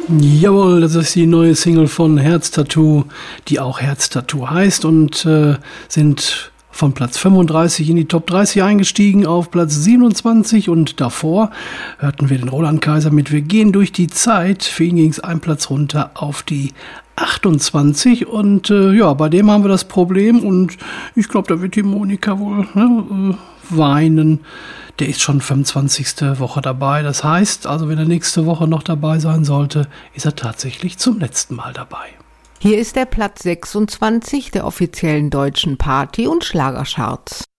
Jawohl, das ist die neue Single von Herztattoo, die auch Herztattoo heißt und sind von Platz 35 in die Top 30 eingestiegen auf Platz 27 und davor hörten wir den Roland Kaiser mit Wir gehen durch die Zeit. Für ihn ging es einen Platz runter auf die 28 und bei dem haben wir das Problem und ich glaube, da wird die Monika wohl weinen. Der ist schon 25. Woche dabei. Das heißt, also wenn er nächste Woche noch dabei sein sollte, ist er tatsächlich zum letzten Mal dabei. Hier ist der Platz 26 der offiziellen deutschen Party- und Schlagercharts.